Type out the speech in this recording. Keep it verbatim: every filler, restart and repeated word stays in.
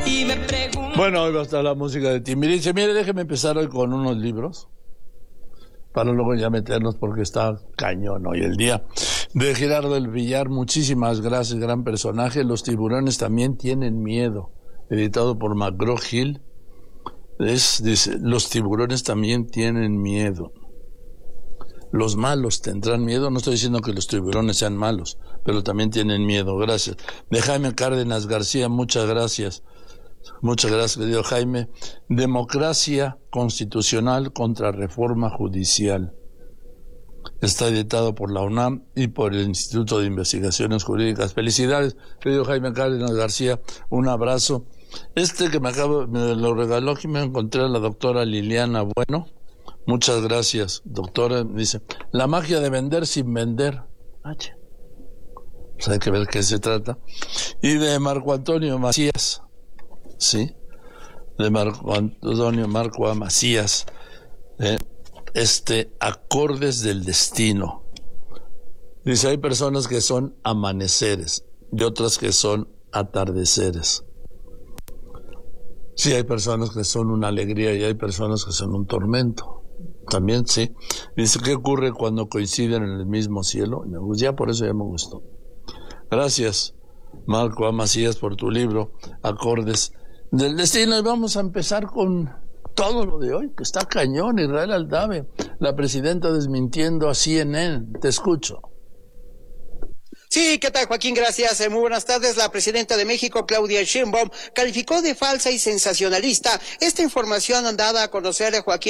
Y me pregunto... Bueno, hoy va a estar la música de Timbiriche. Mire, déjeme empezar hoy con unos libros, para luego ya meternos porque está cañón hoy el día. De Gerardo del Villar, muchísimas gracias, gran personaje. Los tiburones también tienen miedo, editado por McGraw-Hill. Es, dice, los tiburones también tienen miedo. Los malos tendrán miedo. No estoy diciendo que los tiburones sean malos, pero también tienen miedo. Gracias. De Jaime Cárdenas García, muchas gracias. Muchas gracias, querido Jaime. Democracia constitucional contra reforma judicial. Está editado por la UNAM y por el Instituto de Investigaciones Jurídicas. Felicidades, querido Jaime Cárdenas García. Un abrazo. Este que me acabo, me lo regaló, aquí me encontré a la doctora Liliana Bueno. Muchas gracias, doctora. Dice, la magia de vender sin vender. H. Pues hay que ver qué se trata. Y de Marco Antonio Macías. Sí, de Marco Antonio Marco A. Macías. Eh, este, Acordes del Destino. Dice, hay personas que son amaneceres y otras que son atardeceres. Sí, hay personas que son una alegría y hay personas que son un tormento. También, sí. Dice, ¿qué ocurre cuando coinciden en el mismo cielo? Pues ya por eso ya me gustó. Gracias, Marco A. Macías, por tu libro, Acordes del Destino. Y vamos a empezar con todo lo de hoy, que está cañón. Israel Aldave, la presidenta desmintiendo a C N N. Te escucho. Sí, ¿qué tal, Joaquín? Gracias. Eh, muy buenas tardes. La presidenta de México, Claudia Sheinbaum, calificó de falsa y sensacionalista esta información dada a conocer, Joaquín,